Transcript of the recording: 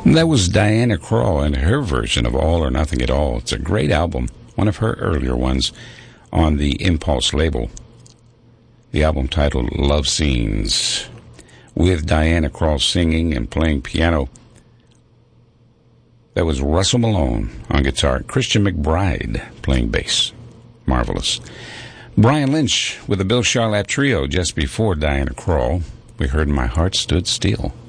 That was Diana Krall and her version of All or Nothing at All. It's a great album, one of her earlier ones on the Impulse label. The album titled Love Scenes, with Diana Krall singing and playing piano. That was Russell Malone on guitar, Christian McBride playing bass. Marvelous. Brian Lynch with the Bill Charlap Trio just before Diana Krall. We heard My Heart Stood Still.